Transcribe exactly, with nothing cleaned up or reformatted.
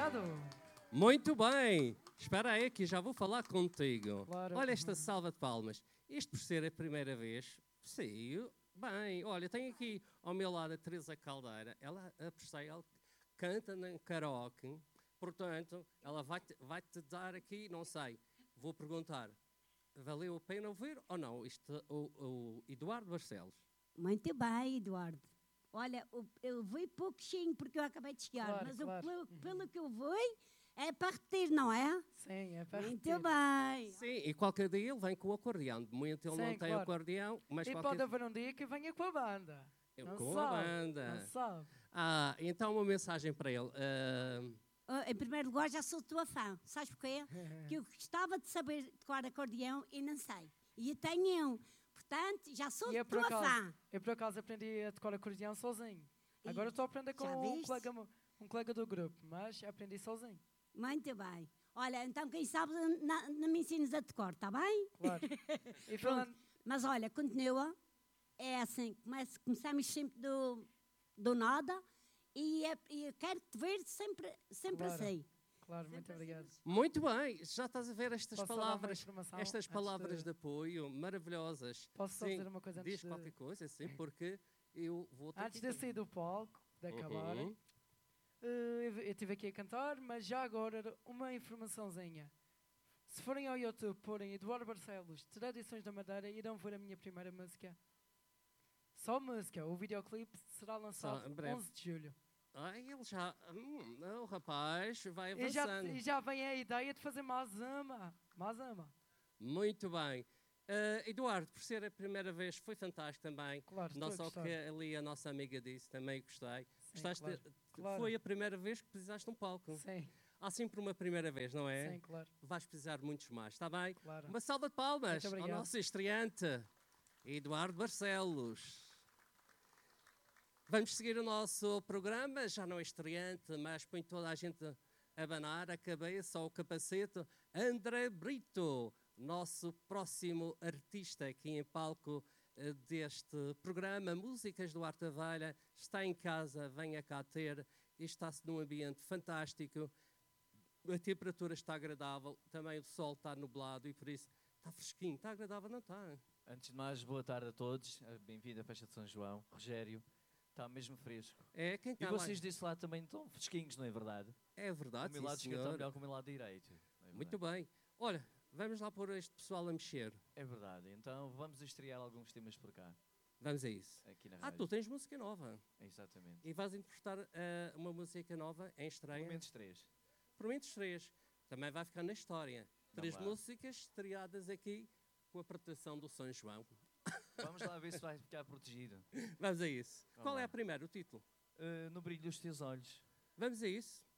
obrigado. Muito bem. Espera aí que já vou falar contigo. Claro. Olha esta salva de palmas. Isto por ser a primeira vez, sim, bem. Olha, tenho aqui ao meu lado a Teresa Caldeira. Ela, apreciei, ela canta no karaoke. Portanto, ela vai-te vai-te dar aqui, não sei, vou perguntar, valeu a pena ouvir ou não? Isto, o, o Eduardo Barcelos. Muito bem, Eduardo. Olha, o- eu vi pouquinho porque eu acabei de chegar, Claro, mas claro. o, pelo, pelo que eu vi, é para repetir, não é? Sim, é para Muito repetir. bem. Sim, e qualquer dia ele vem com o acordeão. De momento ele Sim, não tem claro. acordeão, mas E qualquer pode haver um dia que venha com a banda. Eu Não com sabe, a banda. Não sabe. Ah, então uma mensagem para ele. Ah, Ah, em primeiro lugar, já sou tua fã. Sabes porquê? Porque eu gostava de saber tocar acordeão e não sei. E eu tenho um. Portanto, já sou E eu, por tua acaso, fã. eu por acaso aprendi a tocar acordeão sozinho. Agora estou a aprender com já um viste? colega, mo- um colega do grupo, mas aprendi sozinho. Muito bem. Olha, então quem sabe na- não me ensines a tocar, está bem? Claro. E Pronto. falando, Mas olha, continua. É assim, comece- começamos sempre do, do nada e, é- e eu quero te ver sempre, sempre Claro. assim. claro, muito obrigado. muito bem, já estás a ver estas Posso só dar uma palavras, informação estas antes palavras de- de apoio maravilhosas. Posso só Sim, dizer uma coisa antes diz de- qualquer coisa, sim, porque eu vou ter Antes que... de sair do palco, de acabar, Uhum. eh, eu eu estive aqui a cantar, mas já agora uma informaçãozinha. Se forem ao YouTube, porem Eduardo Barcelos, Tradições da Madeira, irão ver a minha primeira música. Só música. O videoclipe será lançado em breve. onze de julho. Ai, ele já... Hum, o rapaz vai E já, avançando. e já vem a ideia de fazer mais uma. Mais uma. Muito bem. Ah, Eduardo, por ser a primeira vez, foi fantástico também. Claro, Não estou a só gostar. que ali a nossa amiga disse, também gostei. Sim, Gostaste claro, de- claro. Foi a primeira vez que pisaste um palco. Sim, Há sempre uma primeira vez, não é? sim, claro. Vais precisar de muitos mais, está bem? claro. Uma salva de palmas Muito ao obrigado. nosso estreante, Eduardo Barcelos. Vamos seguir o nosso programa, já não é estreante, mas põe toda a gente a abanar a cabeça ou o capacete. André Brito, nosso próximo artista aqui em palco eh, deste programa Músicas do Arte da Velha, está em casa, venha cá ter, e está-se num ambiente fantástico. A temperatura está agradável, também o sol está nublado e por isso está fresquinho. Está agradável, não está? Antes de mais, boa tarde a todos. Eh, Bem-vindo à Festa de São João. Rogério, está mesmo fresco. É, quem E está lá? vocês desse lado também estão fresquinhos, não é verdade? É O verdade, meu sim, lado esquerdo está senhor. melhor que o meu lado direito. não é Muito verdade? bem. Olha, vamos lá pôr este pessoal a mexer. É verdade. Então vamos estrear alguns temas por cá, Vamos a isso. aqui na Ah, rádio. tu tens música nova. Exatamente. E vais interpretar eh, uma música nova em estreia? Pelo menos três. Por menos três. Também vai ficar na história. Três lá. músicas estreadas aqui com a proteção do São João. Vamos lá ver se vai ficar protegido. Vamos a isso. Vamos Qual é lá. a primeira, o título? Eh, no brilho dos teus olhos. Vamos a isso.